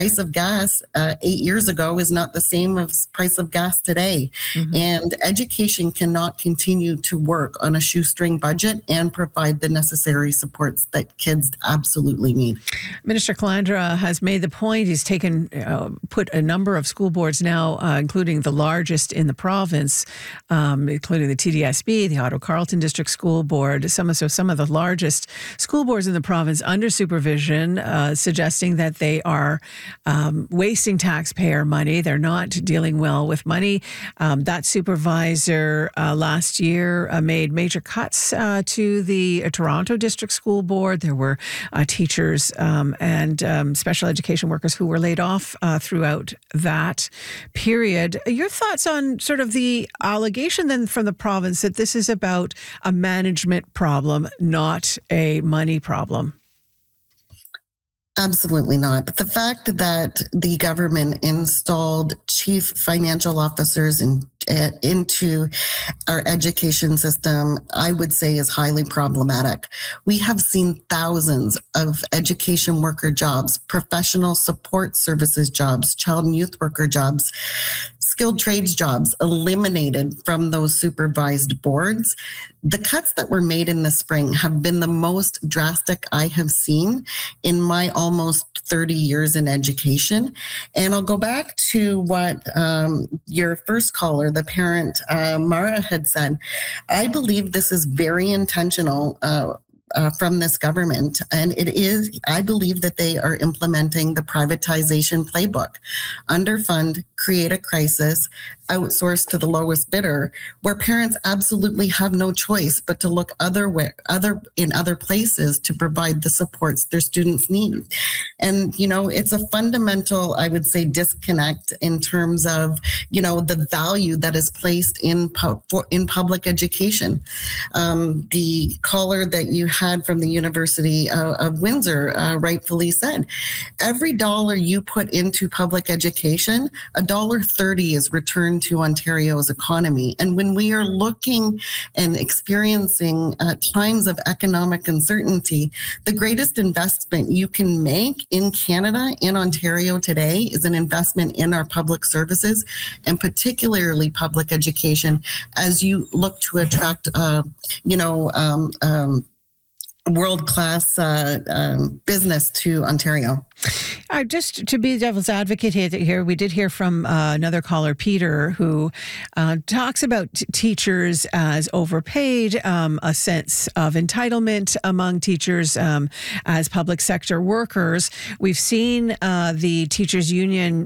price of gas 8 years ago is not the same as price of gas today. Mhm. And education cannot continue to work on a shoestring budget and provide the necessary supports that kids absolutely need. Minister Calandra has made the point. He's put a number of school boards now, including the largest in the province, including the TDSB, the Otto Carleton District School Board, some of the largest school boards in the province under supervision, suggesting that they are wasting taxpayer money. They're not dealing well with money. That supervisor last year made major cuts to the Toronto District School Board. There were teachers and special education workers who were laid off throughout that period. Your thoughts on sort of the allegation then from the province that this is about a management problem, not a money problem? Absolutely not. But the fact that the government installed chief financial officers into our education system, I would say, is highly problematic. We have seen thousands of education worker jobs, professional support services jobs, child and youth worker jobs, skilled trades jobs eliminated from those supervised boards. The cuts that were made in the spring have been the most drastic I have seen in my almost 30 years in education. And I'll go back to what your first caller, the parent, Mara, had said. I believe this is very intentional from this government. And it is, I believe that they are implementing the privatization playbook. Underfund, create a crisis, outsource to the lowest bidder, where parents absolutely have no choice but to look in other places to provide the supports their students need. And, it's a fundamental, I would say, disconnect in terms of, the value that is placed in public education. The caller that you had from the University of Windsor rightfully said, every dollar you put into public education, $1.30 is returned to Ontario's economy. And when we are looking and experiencing times of economic uncertainty, the greatest investment you can make in Canada, in Ontario today, is an investment in our public services and particularly public education as you look to attract, world-class business to Ontario. Just to be devil's advocate here, we did hear from another caller, Peter, who talks about teachers as overpaid, a sense of entitlement among teachers as public sector workers. We've seen the teachers union,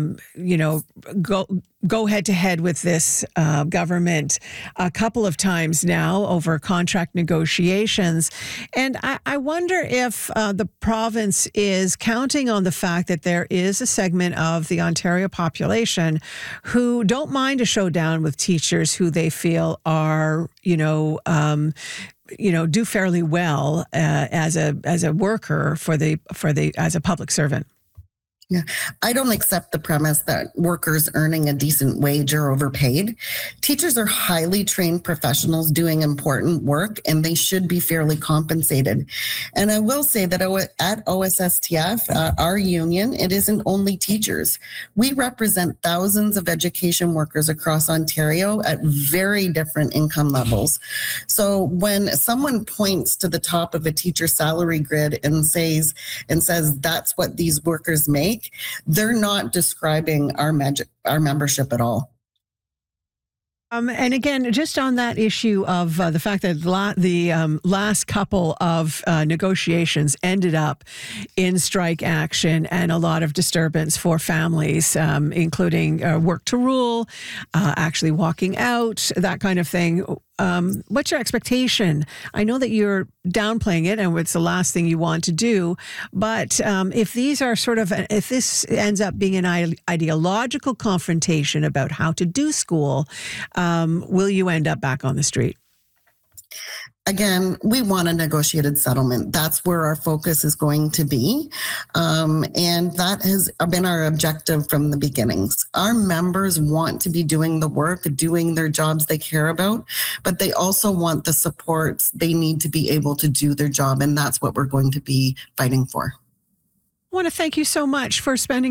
go head to head with this government a couple of times now over contract negotiations. And I wonder if the province is counting on the fact that there is a segment of the Ontario population who don't mind a showdown with teachers who they feel are, do fairly well as a worker as a public servant. Yeah, I don't accept the premise that workers earning a decent wage are overpaid. Teachers are highly trained professionals doing important work, and they should be fairly compensated. And I will say that at OSSTF, our union, it isn't only teachers. We represent thousands of education workers across Ontario at very different income levels. So when someone points to the top of a teacher salary grid and says that's what these workers make, they're not describing our membership at all. And again, just on that issue of the fact that the last couple of negotiations ended up in strike action and a lot of disturbance for families, including work to rule, actually walking out, that kind of thing. What's your expectation? I know that you're downplaying it and it's the last thing you want to do, but if this ends up being an ideological confrontation about how to do school, will you end up back on the street? Again, we want a negotiated settlement. That's where our focus is going to be. And that has been our objective from the beginnings. Our members want to be doing the work, doing their jobs they care about, but they also want the supports they need to be able to do their job. And that's what we're going to be fighting for. I want to thank you so much for spending